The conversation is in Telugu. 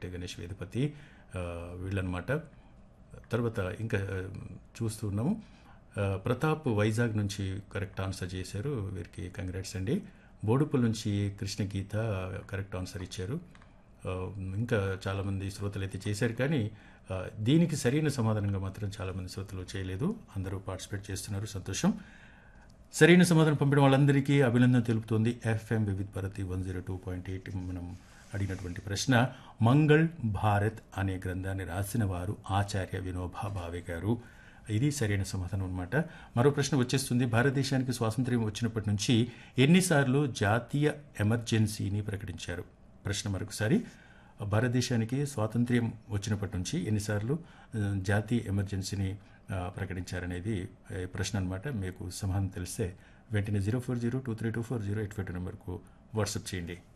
కట్టె గణేష్ వేదపతి వీళ్ళనమాట. తర్వాత ఇంకా చూస్తూ ఉన్నాము. ప్రతాప్ వైజాగ్ నుంచి కరెక్ట్ ఆన్సర్ చేశారు. వీరికి కంగ్రాట్స్ అండి. బోడుపల్ నుంచి కృష్ణ గీత కరెక్ట్ ఆన్సర్ ఇచ్చారు. ఇంకా చాలామంది శ్రోతలు అయితే చేశారు, కానీ దీనికి సరైన సమాధానంగా మాత్రం చాలామంది శ్రోతలు చేయలేదు. అందరూ పార్టిసిపేట్ చేస్తున్నారు, సంతోషం. సరైన సమాధానం పంపిన వాళ్ళందరికీ అభినందన తెలుపుతోంది ఎఫ్ఎం వివిధ భారతి 102.8. మనం అడిగినటువంటి ప్రశ్న, మంగళ్ భారత్ అనే గ్రంథాన్ని రాసిన వారు ఆచార్య వినోబా భావే గారు. ఇది సరైన సమాధానం అనమాట. మరో ప్రశ్న వచ్చేస్తుంది. భారతదేశానికి స్వాతంత్ర్యం వచ్చినప్పటి నుంచి ఎన్నిసార్లు జాతీయ ఎమర్జెన్సీని ప్రకటించారు? ప్రశ్న మరొకసారి, భారతదేశానికి స్వాతంత్ర్యం వచ్చినప్పటి నుంచి ఎన్నిసార్లు జాతీయ ఎమర్జెన్సీని ప్రకటించారనేది ప్రశ్న అనమాట. మీకు సమాధానం తెలిస్తే వెంటనే 0402324085 నెంబర్కు వాట్సాప్ చేయండి.